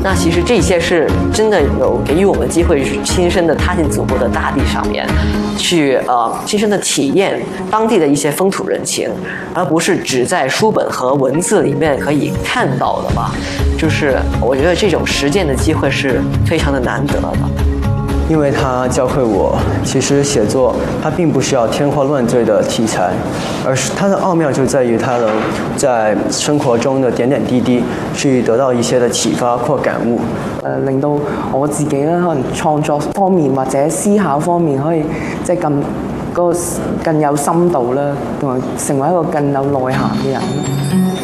那其实这些是真的有给予我们机会亲身的踏进祖国的大地上面，去亲身的体验当地的一些风土人情，而不是只在书本和文字里面可以看到的吧。就是我觉得这种实践的机会是非常的难得的。 因为它教会我，其实写作它并不需要天花乱坠的题材，而是它的奥妙就在于它能在生活中的点点滴滴去得到一些的启發或感悟。 令到我自己咧，可能創作方面或者思考方面可以即係更有深度啦，同埋成為一個更有內涵嘅人。